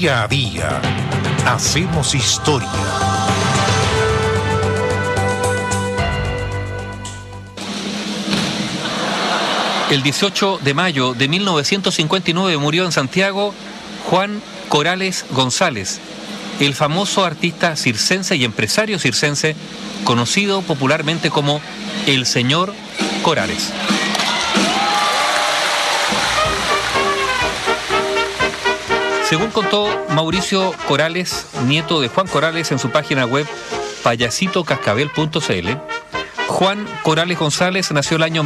Día a día hacemos historia. El 18 de mayo de 1959 murió en Santiago Juan Corales González, el famoso artista circense y empresario circense, conocido popularmente como el señor Corales. Según contó Mauricio Corales, nieto de Juan Corales, en su página web payasitocascabel.cl, Juan Corales González nació el año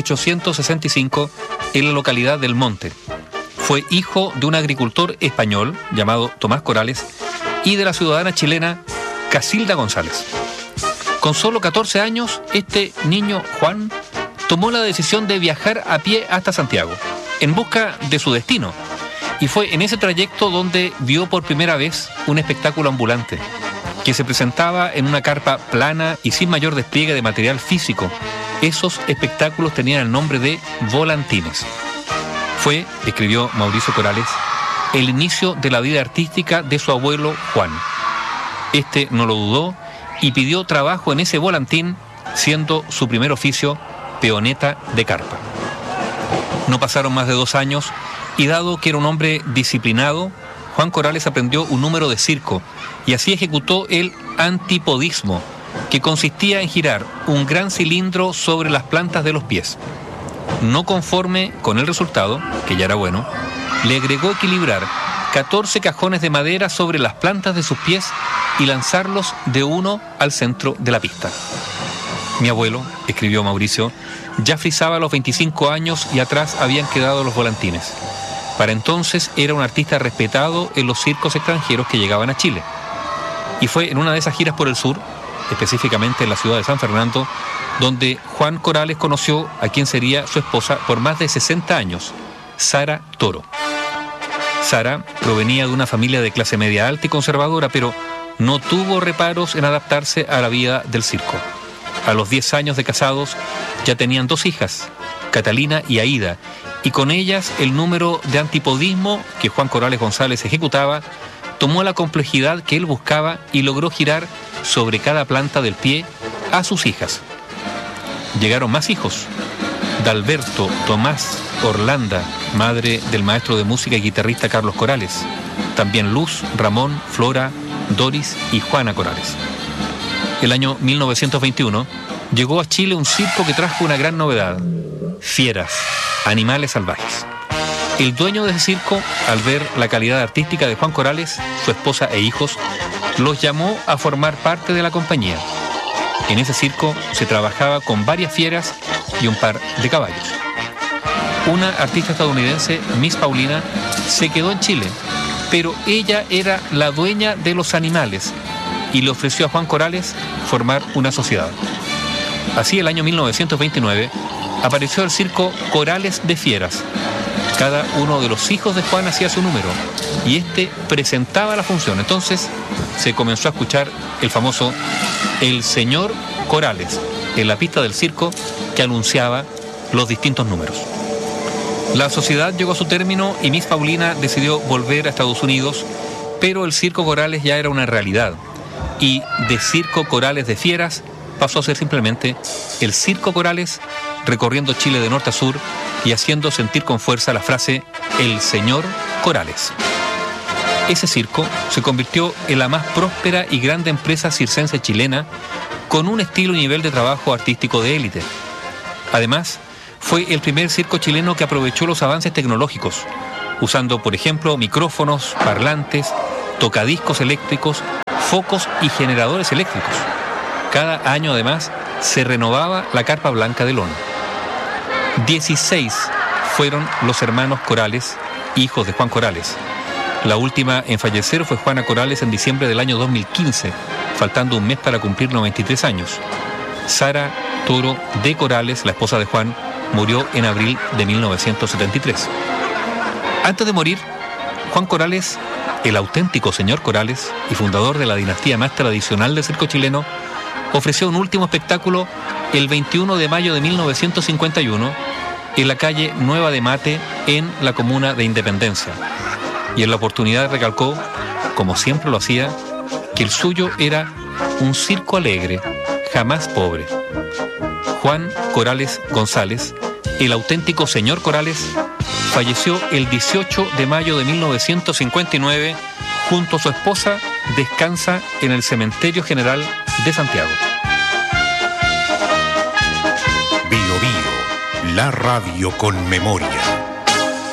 1865 en la localidad del Monte. Fue hijo de un agricultor español llamado Tomás Corales y de la ciudadana chilena Casilda González. Con solo 14 años, este niño Juan tomó la decisión de viajar a pie hasta Santiago, en busca de su destino. Y fue en ese trayecto donde vio por primera vez un espectáculo ambulante, que se presentaba en una carpa plana y sin mayor despliegue de material físico. Esos espectáculos tenían el nombre de volantines. Fue, escribió Mauricio Corales, el inicio de la vida artística de su abuelo Juan. Este no lo dudó y pidió trabajo en ese volantín, siendo su primer oficio peoneta de carpa. No pasaron más de 2 años y, dado que era un hombre disciplinado, Juan Corales aprendió un número de circo y así ejecutó el antipodismo, que consistía en girar un gran cilindro sobre las plantas de los pies. No conforme con el resultado, que ya era bueno, le agregó equilibrar 14 cajones de madera sobre las plantas de sus pies y lanzarlos de uno al centro de la pista. Mi abuelo, escribió Mauricio, ya frisaba a los 25 años y atrás habían quedado los volantines. Para entonces era un artista respetado en los circos extranjeros que llegaban a Chile. Y fue en una de esas giras por el sur, específicamente en la ciudad de San Fernando, donde Juan Corales conoció a quien sería su esposa por más de 60 años, Sara Toro. Sara provenía de una familia de clase media alta y conservadora, pero no tuvo reparos en adaptarse a la vida del circo. A los 10 años de casados ya tenían 2 hijas, Catalina y Aída, y con ellas el número de antipodismo que Juan Corales González ejecutaba tomó la complejidad que él buscaba y logró girar sobre cada planta del pie a sus hijas. Llegaron más hijos: Dalberto, Tomás, Orlanda, madre del maestro de música y guitarrista Carlos Corales, también Luz, Ramón, Flora, Doris y Juana Corales. El año 1921 llegó a Chile un circo que trajo una gran novedad: fieras, animales salvajes. El dueño de ese circo, al ver la calidad artística de Juan Corales, su esposa e hijos, los llamó a formar parte de la compañía. En ese circo se trabajaba con varias fieras y un par de caballos. Una artista estadounidense, Miss Paulina, se quedó en Chile, pero ella era la dueña de los animales y le ofreció a Juan Corales formar una sociedad. Así, el año 1929, apareció el circo Corales de Fieras. Cada uno de los hijos de Juan hacía su número y este presentaba la función. Entonces se comenzó a escuchar el famoso El Señor Corales en la pista del circo, que anunciaba los distintos números. La sociedad llegó a su término y Miss Paulina decidió volver a Estados Unidos, pero el circo Corales ya era una realidad y de circo Corales de Fieras pasó a ser simplemente el circo Corales, recorriendo Chile de norte a sur y haciendo sentir con fuerza la frase El Señor Corales. Ese circo se convirtió en la más próspera y grande empresa circense chilena, con un estilo y nivel de trabajo artístico de élite. Además, fue el primer circo chileno que aprovechó los avances tecnológicos, usando, por ejemplo, micrófonos, parlantes, tocadiscos eléctricos, focos y generadores eléctricos. Cada año, además, se renovaba la carpa blanca de lona. 16 fueron los hermanos Corales, hijos de Juan Corales. La última en fallecer fue Juana Corales en diciembre del año 2015, faltando un mes para cumplir 93 años. Sara Toro de Corales, la esposa de Juan, murió en abril de 1973. Antes de morir, Juan Corales, el auténtico señor Corales y fundador de la dinastía más tradicional del circo chileno, ofreció un último espectáculo el 21 de mayo de 1951 en la calle Nueva de Mate, en la comuna de Independencia. y en la oportunidad recalcó, como siempre lo hacía, que el suyo era un circo alegre, jamás pobre. Juan Corales González, el auténtico señor Corales, falleció el 18 de mayo de 1959 junto a su esposa. Descansa en el Cementerio General de Santiago. Bio Bio, la radio con memoria.